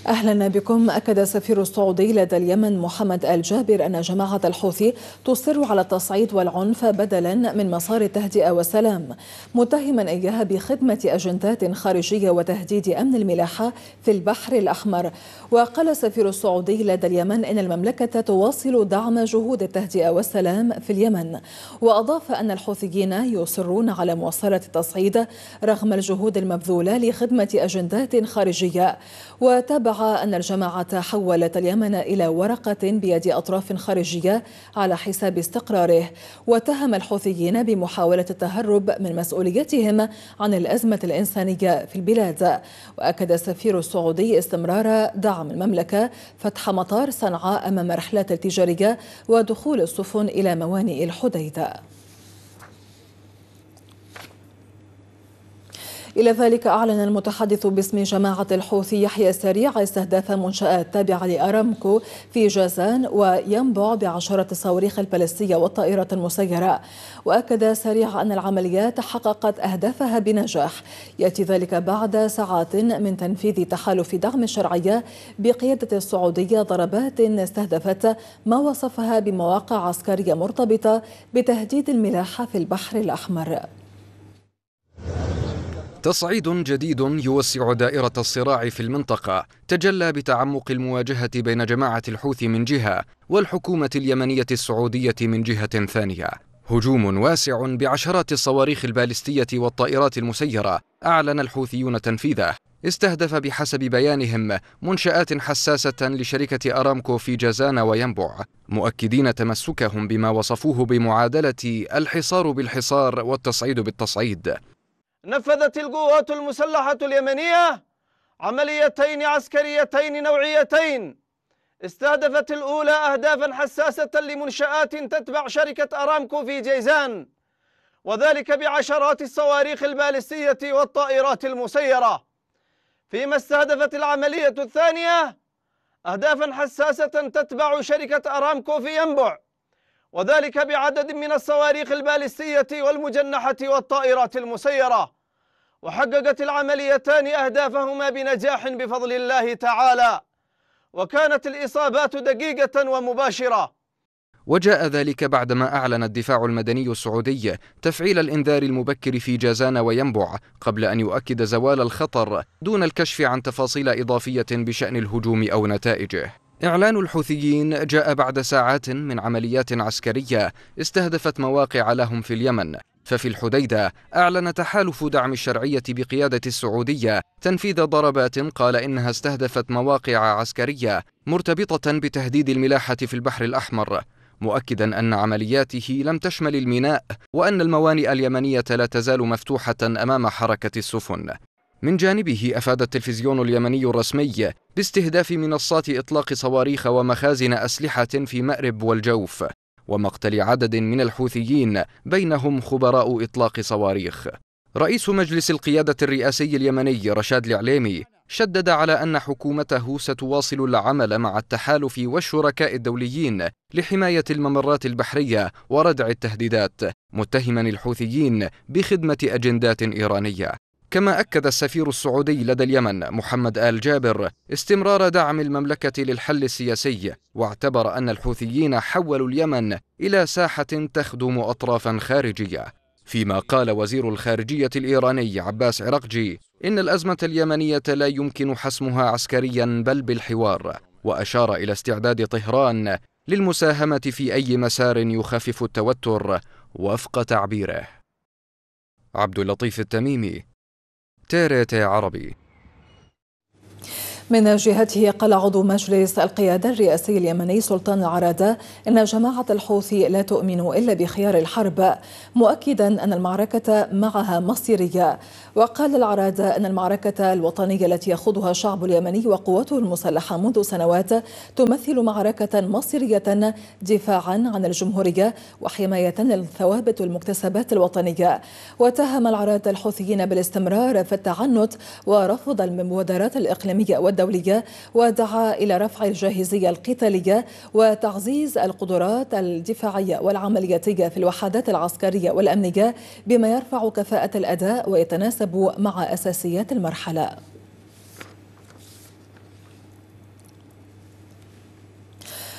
أهلا بكم. أكد السفير السعودي لدى اليمن محمد آل جابر أن جماعة الحوثي تصر على التصعيد والعنف بدلا من مسار التهدئة والسلام، متهما إياها بخدمة أجندات خارجية وتهديد أمن الملاحة في البحر الأحمر. وقال السفير السعودي لدى اليمن إن المملكة تواصل دعم جهود التهدئة والسلام في اليمن، وأضاف أن الحوثيين يصرون على مواصلة التصعيد رغم الجهود المبذولة لخدمة أجندات خارجية. وتابع أن الجماعة حولت اليمن إلى ورقة بيد أطراف خارجية على حساب استقراره، واتهم الحوثيين بمحاولة التهرب من مسؤوليتهم عن الأزمة الإنسانية في البلاد. وأكد السفير السعودي استمرار دعم المملكة فتح مطار صنعاء أمام الرحلات التجارية ودخول السفن إلى موانئ الحديدة. إلى ذلك أعلن المتحدث باسم جماعة الحوثي يحيى السريع استهداف منشآت تابعة لأرامكو في جازان وينبع بعشرات الصواريخ البالستية والطائرات المسيرة. وأكد سريع أن العمليات حققت أهدافها بنجاح، يأتي ذلك بعد ساعات من تنفيذ تحالف دعم الشرعية بقيادة السعودية ضربات استهدفت ما وصفها بمواقع عسكرية مرتبطة بتهديد الملاحة في البحر الأحمر. تصعيد جديد يوسع دائرة الصراع في المنطقة تجلى بتعمق المواجهة بين جماعة الحوثي من جهة والحكومة اليمنية السعودية من جهة ثانية. هجوم واسع بعشرات الصواريخ البالستية والطائرات المسيرة أعلن الحوثيون تنفيذه، استهدف بحسب بيانهم منشآت حساسة لشركة أرامكو في جازان وينبع، مؤكدين تمسكهم بما وصفوه بمعادلة الحصار بالحصار والتصعيد بالتصعيد. نفذت القوات المسلحة اليمنية عمليتين عسكريتين نوعيتين، استهدفت الأولى أهدافا حساسة لمنشآت تتبع شركة أرامكو في جيزان، وذلك بعشرات الصواريخ البالستية والطائرات المسيرة، فيما استهدفت العملية الثانية أهدافا حساسة تتبع شركة أرامكو في ينبع، وذلك بعدد من الصواريخ البالستية والمجنحة والطائرات المسيرة. وحققت العمليتان أهدافهما بنجاح بفضل الله تعالى، وكانت الإصابات دقيقة ومباشرة. وجاء ذلك بعدما أعلن الدفاع المدني السعودي تفعيل الإنذار المبكر في جازان وينبع قبل أن يؤكد زوال الخطر دون الكشف عن تفاصيل إضافية بشأن الهجوم أو نتائجه. إعلان الحوثيين جاء بعد ساعات من عمليات عسكرية استهدفت مواقع لهم في اليمن، ففي الحديدة أعلن تحالف دعم الشرعية بقيادة السعودية تنفيذ ضربات قال إنها استهدفت مواقع عسكرية مرتبطة بتهديد الملاحة في البحر الأحمر، مؤكدا أن عملياته لم تشمل الميناء وأن الموانئ اليمنية لا تزال مفتوحة أمام حركة السفن. من جانبه أفاد التلفزيون اليمني الرسمي باستهداف منصات إطلاق صواريخ ومخازن أسلحة في مأرب والجوف، ومقتل عدد من الحوثيين بينهم خبراء إطلاق صواريخ. رئيس مجلس القيادة الرئاسي اليمني رشاد العليمي شدد على أن حكومته ستواصل العمل مع التحالف والشركاء الدوليين لحماية الممرات البحرية وردع التهديدات، متهما الحوثيين بخدمة أجندات إيرانية. كما أكد السفير السعودي لدى اليمن محمد آل جابر استمرار دعم المملكة للحل السياسي، واعتبر أن الحوثيين حولوا اليمن إلى ساحة تخدم أطرافا خارجية. فيما قال وزير الخارجية الإيراني عباس عراقجي إن الأزمة اليمنية لا يمكن حسمها عسكريا بل بالحوار، وأشار إلى استعداد طهران للمساهمة في أي مسار يخفف التوتر وفق تعبيره. عبد اللطيف التميمي، TRT عربي. من جهته قال عضو مجلس القيادة الرئاسي اليمني سلطان العرادة إن جماعة الحوثي لا تؤمن إلا بخيار الحرب، مؤكدا أن المعركة معها مصيرية. وقال العرادة أن المعركة الوطنية التي يخوضها الشعب اليمني وقوته المسلحة منذ سنوات تمثل معركة مصيرية دفاعا عن الجمهورية وحماية للثوابت والمكتسبات الوطنية. واتهم العرادة الحوثيين بالاستمرار في التعنت ورفض المبادرات الإقليمية والدولية، ودعا إلى رفع الجاهزية القتالية وتعزيز القدرات الدفاعية والعملياتية في الوحدات العسكرية والأمنية بما يرفع كفاءة الأداء ويتناسب مع أساسيات المرحلة.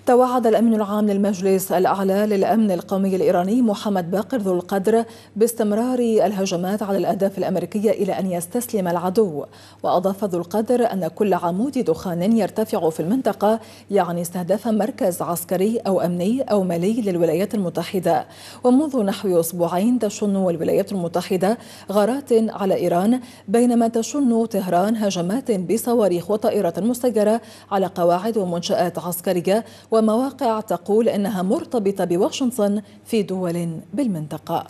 توعد الأمين العام للمجلس الأعلى للأمن القومي الإيراني محمد باقر ذو القدر باستمرار الهجمات على الأهداف الأمريكية إلى أن يستسلم العدو. وأضاف ذو القدر أن كل عمود دخان يرتفع في المنطقة يعني استهداف مركز عسكري أو أمني أو مالي للولايات المتحدة. ومنذ نحو أسبوعين تشن الولايات المتحدة غارات على إيران، بينما تشن طهران هجمات بصواريخ وطائرات مسيرة على قواعد ومنشآت عسكرية ومواقع تقول إنها مرتبطة بواشنطن في دول بالمنطقة.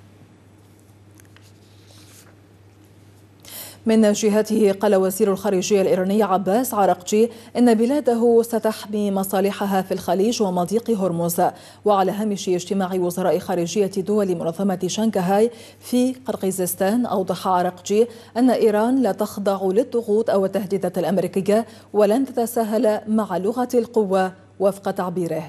من جهته قال وزير الخارجية الإيراني عباس عراقجي إن بلاده ستحمي مصالحها في الخليج ومضيق هرمز. وعلى هامش اجتماع وزراء خارجية دول منظمة شنغهاي في قرقيزستان أوضح عراقجي أن إيران لا تخضع للضغوط أو التهديدات الأمريكية ولن تتساهل مع لغة القوة وفق تعبيره.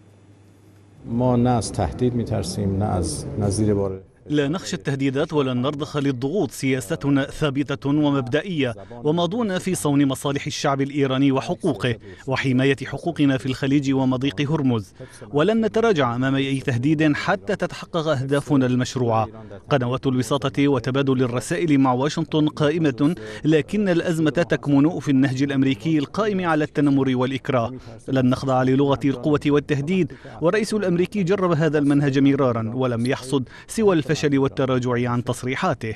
لا نخشى التهديدات ولن نرضخ للضغوط، سياستنا ثابتة ومبدئية وماضون في صون مصالح الشعب الإيراني وحقوقه وحماية حقوقنا في الخليج ومضيق هرمز، ولن نتراجع أمام أي تهديد حتى تتحقق أهدافنا المشروعة. قنوات الوساطة وتبادل الرسائل مع واشنطن قائمة، لكن الأزمة تكمن في النهج الأمريكي القائم على التنمر والإكراه. لن نخضع للغة القوة والتهديد، والرئيس الأمريكي جرب هذا المنهج مرارا ولم يحصد سوى الفشل والتراجع عن تصريحاته.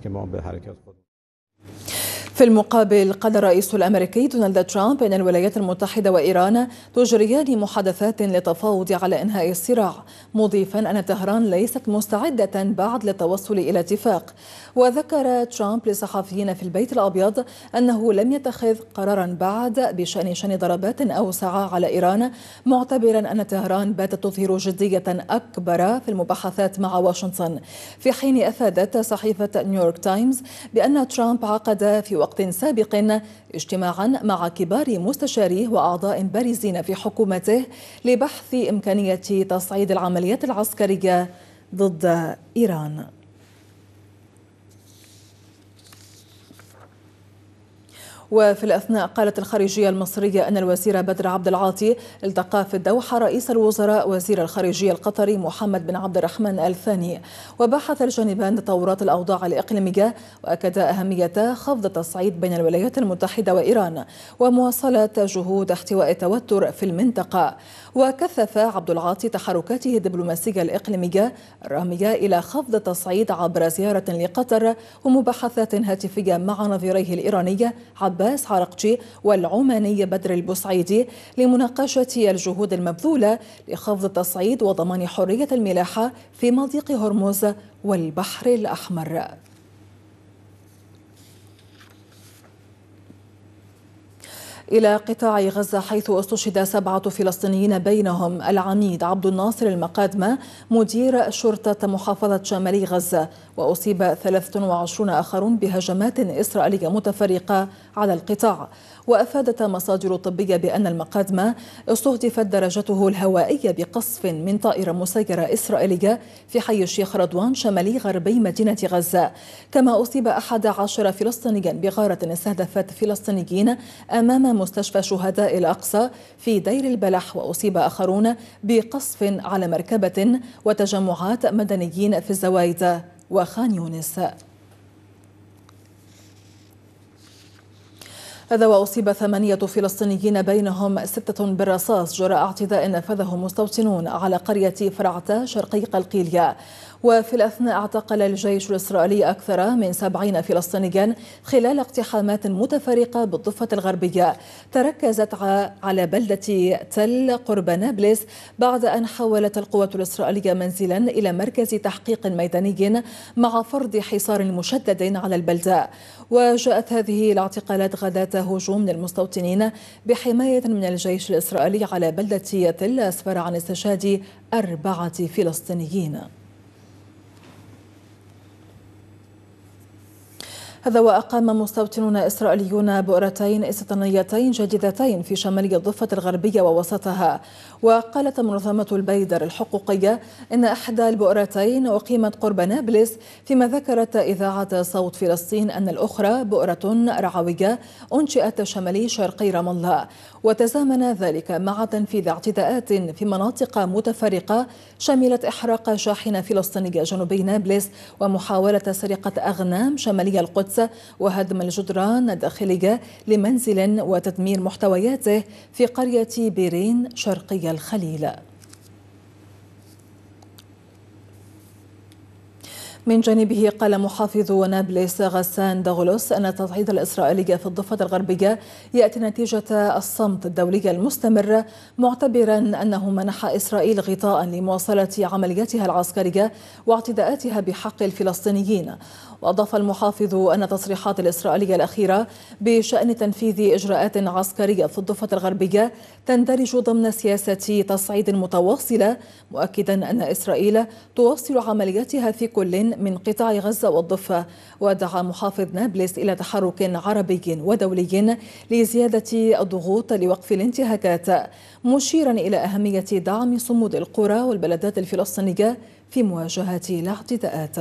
في المقابل قال الرئيس الأمريكي دونالد ترامب أن الولايات المتحدة وإيران تجريان محادثات للتفاوض على إنهاء الصراع، مضيفا أن طهران ليست مستعدة بعد للتوصل إلى اتفاق. وذكر ترامب لصحفيين في البيت الأبيض أنه لم يتخذ قرارا بعد بشأن شن ضربات أوسع على إيران، معتبرا أن طهران باتت تظهر جدية أكبر في المباحثات مع واشنطن. في حين أفادت صحيفة نيويورك تايمز بأن ترامب عقد في وقت سابق اجتماعا مع كبار مستشاريه وأعضاء بارزين في حكومته لبحث إمكانية تصعيد العمليات العسكرية ضد إيران. وفي الأثناء قالت الخارجية المصرية أن الوزير بدر عبد العاطي التقى في الدوحة رئيس الوزراء وزير الخارجية القطري محمد بن عبد الرحمن الثاني، وبحث الجانبان تطورات الأوضاع الإقليمية وأكد أهمية خفض التصعيد بين الولايات المتحدة وإيران ومواصلة جهود احتواء التوتر في المنطقة. وكثف عبد العاطي تحركاته الدبلوماسية الإقليمية الرامية إلى خفض التصعيد عبر زيارة لقطر ومباحثات هاتفية مع نظيريه الإيراني عباس عراقجي والعماني بدر البوسعيدي لمناقشة الجهود المبذولة لخفض التصعيد وضمان حرية الملاحة في مضيق هرمز والبحر الأحمر. إلى قطاع غزة حيث استشهد 7 فلسطينيين بينهم العميد عبد الناصر المقادمة مدير شرطة محافظة شمالي غزة، وأصيب 23 آخرون بهجمات إسرائيلية متفرقة على القطاع. وأفادت مصادر طبية بأن المقادمة استهدفت درجته الهوائية بقصف من طائرة مسيرة إسرائيلية في حي الشيخ رضوان شمالي غربي مدينة غزة. كما أصيب 11 فلسطينيا بغارة استهدفت فلسطينيين أمام مستشفى شهداء الأقصى في دير البلح، وأصيب آخرون بقصف على مركبة وتجمعات مدنيين في الزوايد وخان يونس. هذا وأصيب 8 فلسطينيين بينهم 6 بالرصاص جراء اعتداء نفذه مستوطنون على قرية فرعتا شرقي قلقيلية. وفي الأثناء اعتقل الجيش الإسرائيلي أكثر من 70 فلسطينيا خلال اقتحامات متفرقة بالضفة الغربية تركزت على بلدة تل قرب نابلس، بعد أن حولت القوات الإسرائيلية منزلا إلى مركز تحقيق ميداني مع فرض حصار مشدد على البلدة. وجاءت هذه الاعتقالات غداة هجوم من المستوطنين بحماية من الجيش الإسرائيلي على بلدة تل أسفر عن استشهاد 4 فلسطينيين. هذا وأقام مستوطنون إسرائيليون بؤرتين استيطانيتين جديدتين في شمالي الضفة الغربية ووسطها. وقالت منظمة البيدر الحقوقية إن إحدى البؤرتين أقيمت قرب نابلس، فيما ذكرت إذاعة صوت فلسطين أن الأخرى بؤرة رعوية أنشئت شمالي شرقي رام الله. وتزامن ذلك مع تنفيذ اعتداءات في مناطق متفرقة شملت إحراق شاحنة فلسطينية جنوبي نابلس ومحاولة سرقة أغنام شمالي القدس وهدم الجدران الداخلية لمنزل وتدمير محتوياته في قرية بيرين شرقي الخليل. من جانبه قال محافظ نابلس غسان دغلوس أن التصعيد الإسرائيلي في الضفة الغربية يأتي نتيجة الصمت الدولي المستمر، معتبرا أنه منح إسرائيل غطاء لمواصلة عملياتها العسكرية واعتداءاتها بحق الفلسطينيين. وأضاف المحافظ أن التصريحات الإسرائيلية الأخيرة بشأن تنفيذ إجراءات عسكرية في الضفة الغربية تندرج ضمن سياسة تصعيد متواصلة، مؤكدا أن إسرائيل تواصل عملياتها في كل من قطاع غزة والضفة. ودعا محافظ نابلس إلى تحرك عربي ودولي لزيادة الضغوط لوقف الانتهاكات، مشيرا إلى أهمية دعم صمود القرى والبلدات الفلسطينية في مواجهة الاعتداءات.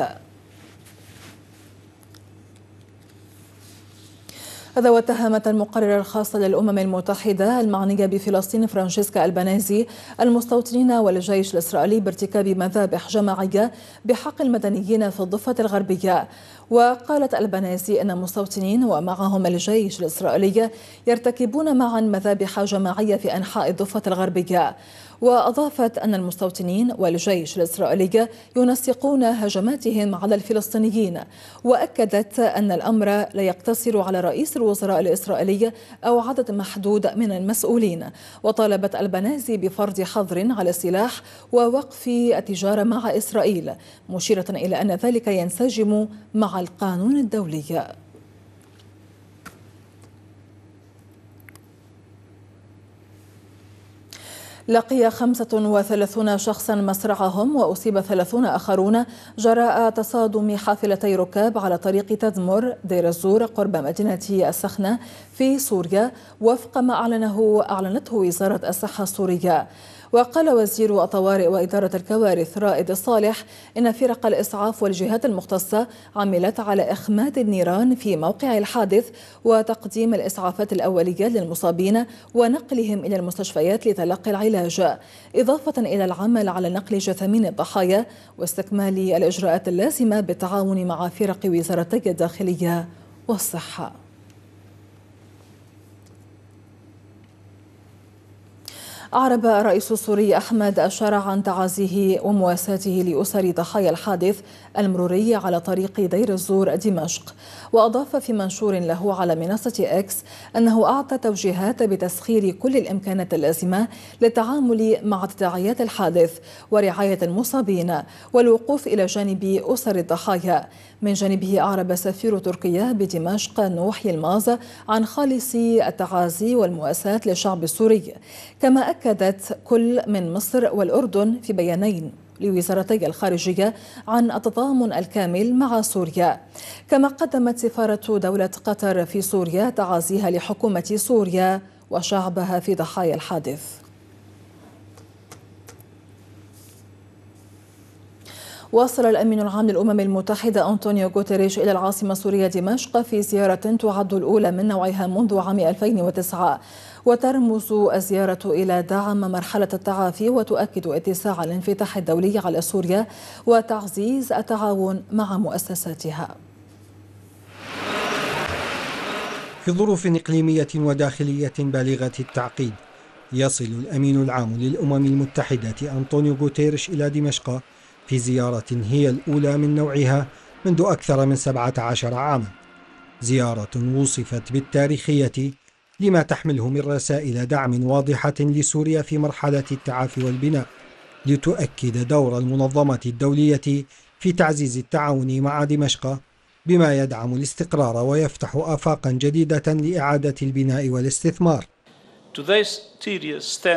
هذا واتهمت المقررة الخاصة للأمم المتحدة المعنية بفلسطين فرانشيسكا ألبانيزي المستوطنين والجيش الإسرائيلي بارتكاب مذابح جماعية بحق المدنيين في الضفة الغربية. وقالت ألبانيزي أن المستوطنين ومعهم الجيش الإسرائيلي يرتكبون معا مذابح جماعية في أنحاء الضفة الغربية. وأضافت أن المستوطنين والجيش الإسرائيلي ينسقون هجماتهم على الفلسطينيين، وأكدت أن الأمر لا يقتصر على رئيس الوزراء الإسرائيلي أو عدد محدود من المسؤولين. وطالبت ألبانيزي بفرض حظر على السلاح ووقف التجارة مع إسرائيل، مشيرة إلى أن ذلك ينسجم مع القانون الدولي. لقي 35 شخصا مسرعهم وأصيب 30 آخرون جراء تصادم حافلتي ركاب على طريق تدمر دير الزور قرب مدينة السخنة في سوريا، وفق ما أعلنته وزارة الصحة السورية. وقال وزير الطوارئ وإدارة الكوارث رائد الصالح إن فرق الإسعاف والجهات المختصة عملت على إخماد النيران في موقع الحادث وتقديم الإسعافات الأولية للمصابين ونقلهم إلى المستشفيات لتلقي العلاج، إضافة إلى العمل على نقل جثامين الضحايا واستكمال الإجراءات اللازمة بالتعاون مع فرق وزارتي الداخلية والصحة. أعرب الرئيس السوري أحمد الشارع عن تعازيه ومواساته لأسر ضحايا الحادث المروري على طريق دير الزور دمشق. وأضاف في منشور له على منصة إكس أنه أعطى توجيهات بتسخير كل الإمكانات اللازمة للتعامل مع تداعيات الحادث ورعاية المصابين والوقوف إلى جانب أسر الضحايا. من جانبه أعرب سفير تركيا بدمشق نوح يلماز عن خالص التعازي والمواساة للشعب السوري، كما أكدت كل من مصر والأردن في بيانين لوزارتي الخارجية عن التضامن الكامل مع سوريا. كما قدمت سفارة دولة قطر في سوريا تعازيها لحكومة سوريا وشعبها في ضحايا الحادث. واصل الأمين العام للأمم المتحدة أنطونيو غوتيريش إلى العاصمة السورية دمشق في زيارة تعد الأولى من نوعها منذ عام 2009، وترمز الزيارة إلى دعم مرحلة التعافي وتؤكد اتساع الانفتاح الدولي على سوريا وتعزيز التعاون مع مؤسساتها. في ظروف إقليمية وداخلية بالغة التعقيد، يصل الأمين العام للأمم المتحدة أنطونيو غوتيريش إلى دمشق في زيارة هي الأولى من نوعها منذ أكثر من 17 عاما، زيارة وصفت بالتاريخية لما تحمله من رسائل دعم واضحة لسوريا في مرحلة التعافي والبناء، لتؤكد دور المنظمة الدولية في تعزيز التعاون مع دمشق بما يدعم الاستقرار ويفتح آفاقا جديدة لإعادة البناء والاستثمار.